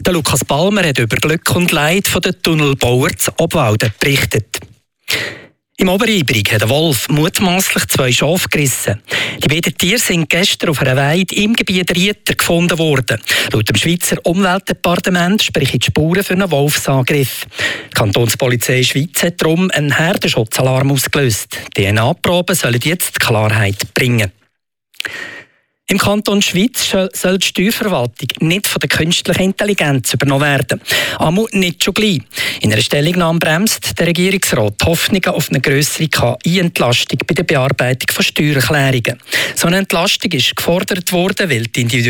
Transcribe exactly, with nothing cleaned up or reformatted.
Der Lukas Balmer hat über Glück und Leid der Tunnelbauer zu Obwalden berichtet. Im Oberibrig hat ein Wolf mutmaßlich zwei Schafe gerissen. Die beiden Tiere sind gestern auf einer Weide im Gebiet Rieter gefunden worden. Laut dem Schweizer Umweltdepartement sprechen die Spuren für einen Wolfsangriff. Die Kantonspolizei Schweiz hat darum einen Herdenschutzalarm ausgelöst. D N A-Proben sollen jetzt Klarheit bringen. Im Kanton Schweiz soll die Steuerverwaltung nicht von der künstlichen Intelligenz übernommen werden. Amut nicht schon gleich. In einer Stellungnahme bremst der Regierungsrat die Hoffnungen auf eine grössere K I-Entlastung bei der Bearbeitung von Steuererklärungen. So eine Entlastung ist gefordert worden, weil die